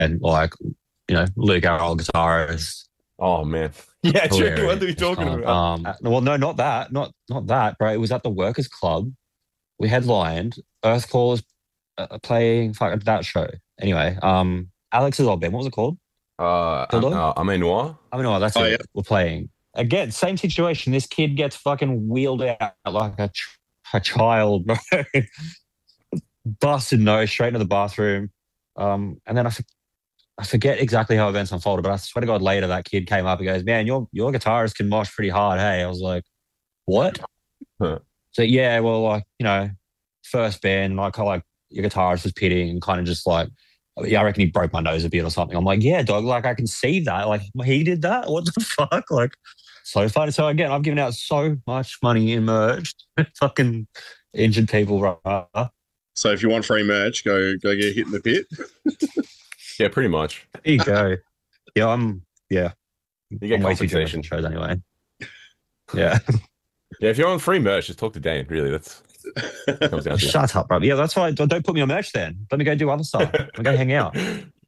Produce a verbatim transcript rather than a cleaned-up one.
and like, you know, Luke, our old guitarist, Oh man. Yeah, true. What are we hilarious. talking Um, about? um, uh, well, no, not that, not not that, bro. It was at the Workers Club. We headlined. Earthcore was uh, playing fuck that show. Anyway, um, Alex's old band. What was it called? Uh, Kill um, Dog. uh, Ame Noir. I mean, oh, that's Oh yeah. it. We're playing again. Same situation. This kid gets fucking wheeled out like a, ch- a child, bro. Busted nose straight into the bathroom. Um, and then I, f- I forget exactly how events unfolded, but I swear to God, later that kid came up and goes, "Man, your your guitarist can mosh pretty hard." Hey, I was like, "What?" Huh. So yeah, well, like you know, first band, like I like your guitarist was pitting and kind of just like, yeah, I reckon he broke my nose a bit or something. I'm like, yeah, dog, like I can see that, like he did that. What the fuck, like so funny. So again, I've given out so much money in merch, fucking injured people, right? So if you want free merch, go go get hit in the pit. Yeah, pretty much. There you go. Yeah, I'm. Yeah, You get I'm way too generous compensation. in shows anyway. Yeah, Yeah, if you're on free merch, just talk to Dane. Really, that's comes down to. shut up, bro. Yeah, that's why. Don't put me on merch then. Let me go do other stuff. Let me go hang out.